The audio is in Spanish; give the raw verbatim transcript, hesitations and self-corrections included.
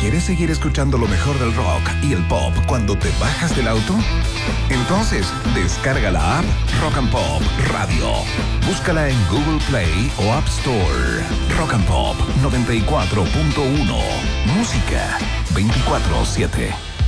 ¿Quieres seguir escuchando lo mejor del rock y el pop cuando te bajas del auto? Entonces, descarga la app Rock and Pop Radio. Búscala en Google Play o App Store. Rock and Pop noventa y cuatro punto uno. Música veinticuatro siete.